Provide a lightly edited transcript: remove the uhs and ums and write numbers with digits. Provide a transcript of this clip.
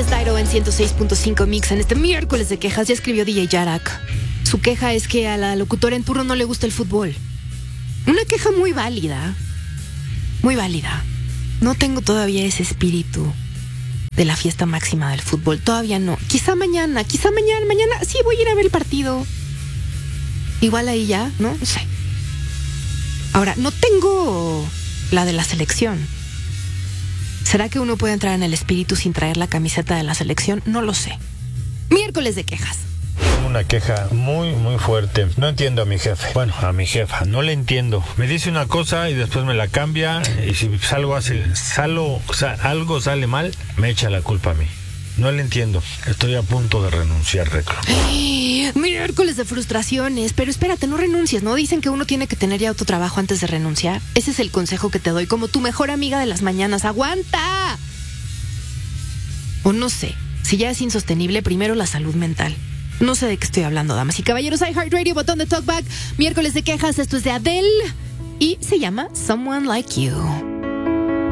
es Dairo en 106.5 Mix. En este miércoles de quejas ya escribió DJ Yarak. Su queja es que a la locutora en turno no le gusta el fútbol. Una queja muy válida. Muy válida. No tengo todavía ese espíritu de la fiesta máxima del fútbol. Todavía no. Quizá mañana sí voy a ir a ver el partido. Igual ahí ya, ¿no? No sé. Ahora, no tengo la de la selección. ¿Será que uno puede entrar en el espíritu sin traer la camiseta de la selección? No lo sé. Miércoles de quejas. Una queja muy fuerte. No entiendo a mi jefe. Bueno, a mi jefa. No le entiendo. Me dice una cosa y después me la cambia. Y si algo sale mal, me echa la culpa a mí. No le entiendo. Estoy a punto de renunciar, Reclo. Miércoles de frustraciones. Pero espérate, no renuncies, ¿no? Dicen que uno tiene que tener ya otro trabajo antes de renunciar. Ese es el consejo que te doy como tu mejor amiga de las mañanas. ¡Aguanta! O no sé. Si ya es insostenible, primero la salud mental. No sé de qué estoy hablando, damas y caballeros. iHeartRadio, botón de talkback. Miércoles de quejas. Esto es de Adele. Y se llama Someone Like You.